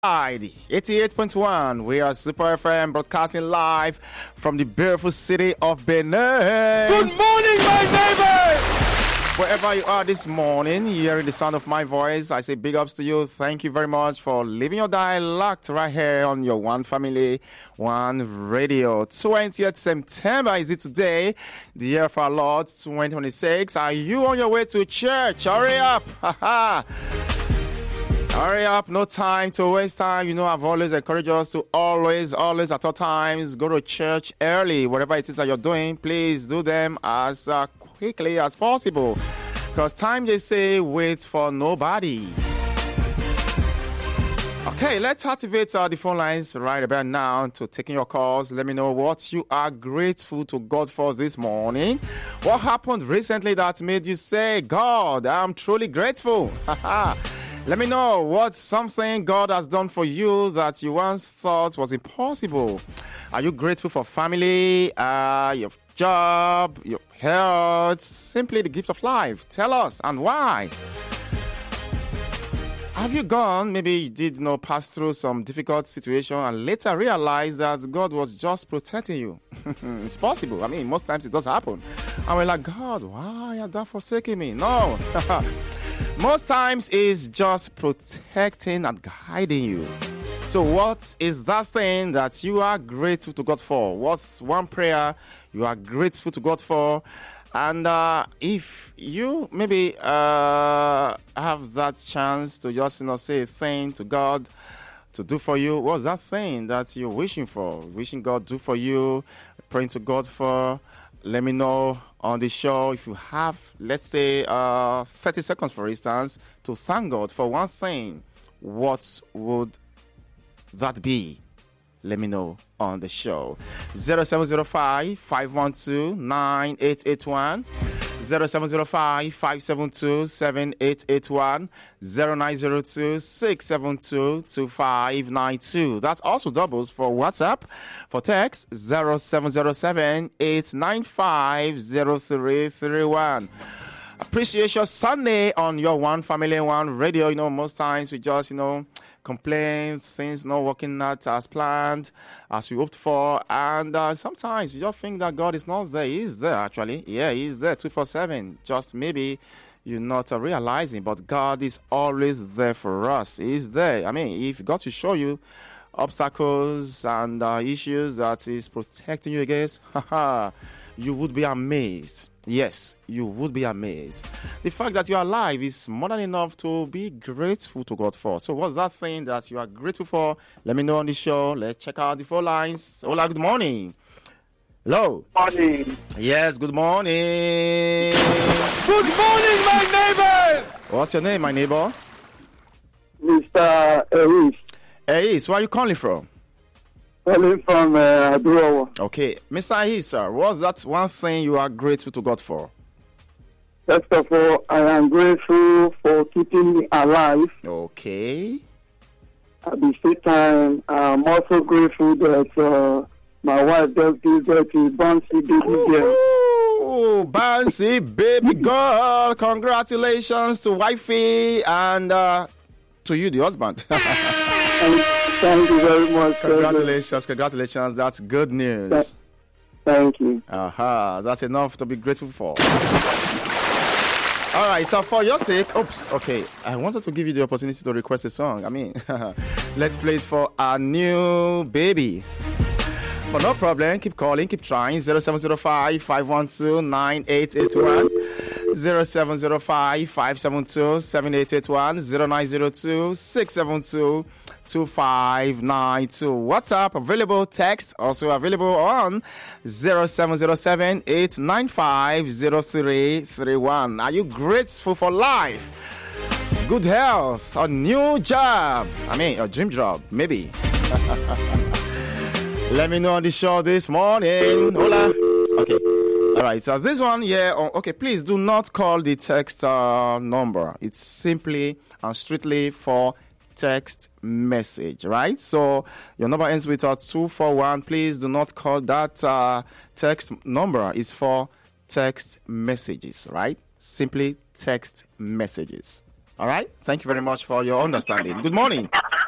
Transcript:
88.1. We are Super FM broadcasting live from the beautiful city of Benin. Good morning, my neighbors! Wherever you are this morning, hearing the sound of my voice, I say big ups to you. Thank you very much for leaving your dial locked right here on your One Family, One Radio. 20th September is it today, the year of our Lord 2026. Are you on your way to church? Hurry up! Hurry up, no time to waste time. You know, I've always encouraged us to always at all times go to church early. Whatever it is that you're doing, please do them as quickly as possible. Because time, they say, waits for nobody. Okay, let's activate the phone lines right about now to taking your calls. Let me know what you are grateful to God for this morning. What happened recently that made you say, God, I'm truly grateful? Let me know what's something God has done for you that you once thought was impossible. Are you grateful for family, your job, your health, simply the gift of life? Tell us and why. Have you maybe you did pass through some difficult situation and later realized that God was just protecting you? It's possible. I mean, most times it does happen. And we're like, God, why are you forsaking me? No. Most times it's just protecting and guiding you. So what is that thing that you are grateful to God for? What's one prayer you are grateful to God for? And if you maybe have that chance to just say a thing to God to do for you, what's that thing that you're wishing for? Wishing God do for you, praying to God for? Let me know on the show if you have, let's say, 30 seconds, for instance, to thank God for one thing. What would that be? Let me know on the show. 0705-512-9881. 0705-572-7881. 0902-672-2592. That also doubles for WhatsApp. For text, 0707-895-0331. Appreciation Sunday on your One Family, One Radio. You know, most times we just, complain, things not working out as planned, as we hoped for, and sometimes you just think that God is not there. He is there, actually. Yeah, He is there 24/7. Just maybe you're not realizing, but God is always there for us. He is there. I mean, if God will show you obstacles and issues that is protecting you against, you would be amazed. Yes, you would be amazed. The fact that you are alive is more than enough to be grateful to God for. So what's that thing that you are grateful for? Let me know on the show. Let's check out the phone lines. Hola, good morning. Hello. Morning. Yes, good morning. Good morning, my neighbors! What's your name, my neighbor? Mr. Eris. Hey, where are you calling from? Calling from Adurowa. Okay, Mr. Ahis, sir, what's that one thing you are grateful to God for? First of all, I am grateful for keeping me alive. Okay. At the same time, I'm also grateful that my wife just gives birth to Bouncy baby girl. Oh, Bouncy baby girl! Congratulations to wifey and to you, the husband. Thank you very much. Congratulations. That's good news. Thank you. That's enough to be grateful for. All right, so for your sake, I wanted to give you the opportunity to request a song. I mean, let's play it for our new baby. But no problem, keep calling, keep trying. 0705-512-9881. 0705-572-7881. 0902-672-2592. WhatsApp available, text also available on 0707-895-0331. Are you grateful for life, good health, a new job? I mean, a dream job, maybe. Let me know on the show this morning. Hola. Okay. All right. So this one here. Okay. Please do not call the text number. It's simply and strictly for text message, right? So your number ends with 241. Please do not call that text number. It's for text messages, right? Simply text messages. All right. Thank you very much for your understanding. Good morning.